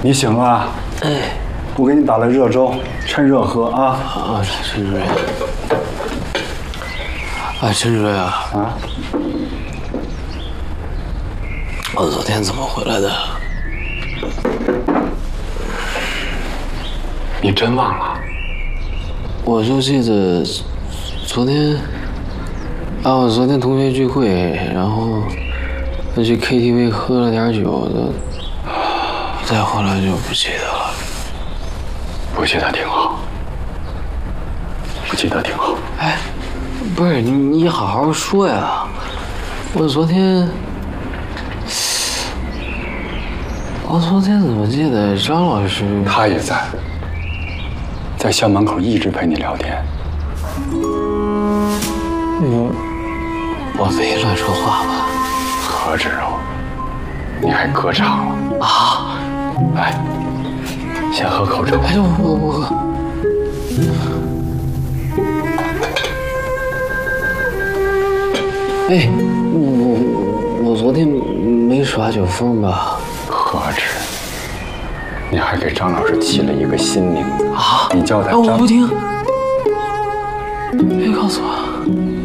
你醒了？ 哎， 我给你打了热粥，趁热喝啊！ 啊，陈主任。哎，陈主任啊！ 啊！ 我昨天怎么回来的？ 你真忘了？ 我就记得昨天，我昨天同学聚会，然后去 KTV 喝了点酒，再后来就不记得了。 不记得挺好，不记得挺好。 哎，不是你好好说呀！我昨天怎么记得张老师？ 他也在校门口一直陪你聊天。 我没乱说话吧？ 何止哦，你还歌唱了啊！ 来，先喝口粥。 哎，我喝。哎，我昨天没耍酒疯吧？ 何止！你还给张老师起了一个新名字啊！你叫他张。 我不听，别告诉我。